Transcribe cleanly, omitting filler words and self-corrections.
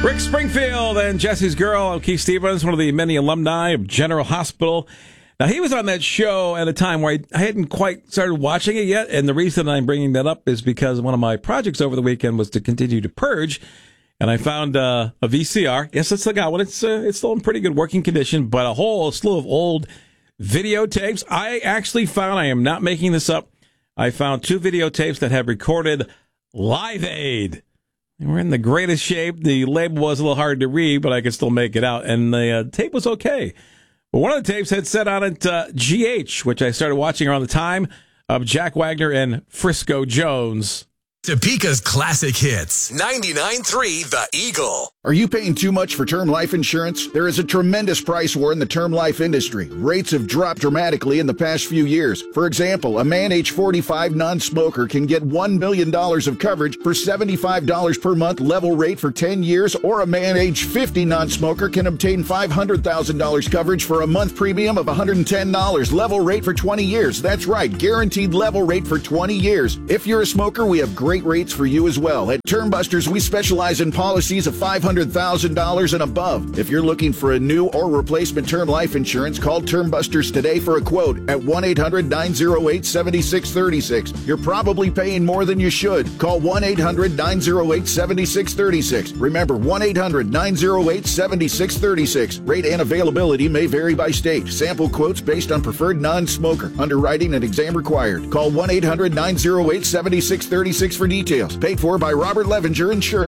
Rick Springfield and Jesse's Girl, Keith Stevens, one of the many alumni of General Hospital. Now, he was on that show at a time where I hadn't quite started watching it yet, and the reason I'm bringing that up is because one of my projects over the weekend was to continue to purge, and I found a VCR. Yes, it's the guy one. It's still in pretty good working condition, but a whole slew of old videotapes. I actually found, I am not making this up, I found 2 videotapes that have recorded Live Aid. We're in the greatest shape. The label was a little hard to read, but I could still make it out. And the tape was okay. But one of the tapes had said on it GH, which I started watching around the time of Jack Wagner and Frisco Jones. Topeka's classic hits. 99.3 The Eagle. Are you paying too much for term life insurance? There is a tremendous price war in the term life industry. Rates have dropped dramatically in the past few years. For example, a man age 45 non-smoker can get $1 million of coverage for $75 per month level rate for 10 years, or a man age 50 non-smoker can obtain $500,000 coverage for a month premium of $110 level rate for 20 years. That's right, guaranteed level rate for 20 years. If you're a smoker, we have great rates for you as well. At Term Busters, we specialize in policies of $500,000 and above. If you're looking for a new or replacement term life insurance, call Term Busters today for a quote at 1-800-908-7636. You're probably paying more than you should. Call 1-800-908-7636. Remember, 1-800-908-7636. Rate and availability may vary by state. Sample quotes based on preferred non-smoker. Underwriting and exam required. Call 1-800-908-7636 for details. Paid for by Robert Levinger Insurance.